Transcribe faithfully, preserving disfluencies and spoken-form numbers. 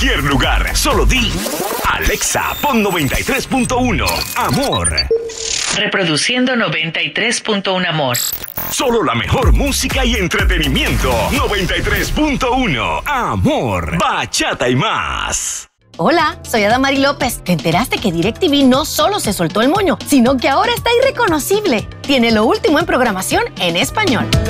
cualquier lugar. Solo di Alexa, pon noventa y tres punto uno Amor. Reproduciendo noventa y tres punto uno Amor. Solo la mejor música y entretenimiento. noventa y tres punto uno Amor. Bachata y más. Hola, soy Adamari López. ¿Te enteraste que DirecTV no solo se soltó el moño, sino que ahora está irreconocible? Tiene lo último en programación en español.